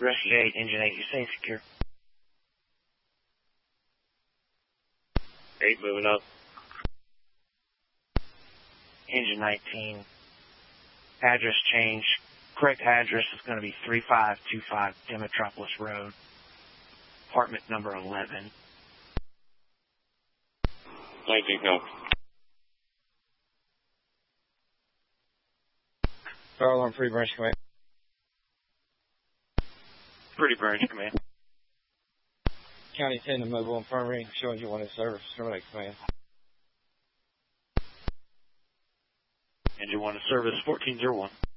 Rescue 8, Engine 8, you're safe, secure. 8 moving up. Engine 19, address change. Correct address is going to be 3525 Demetropolis Road, apartment number 11. 19 come. Fire alarm, Pretty Branch Command. Pretty Branch Command. County 10 to mobile infirmary, showing you wanted service. Terminate command. Engine 1 to service 1401.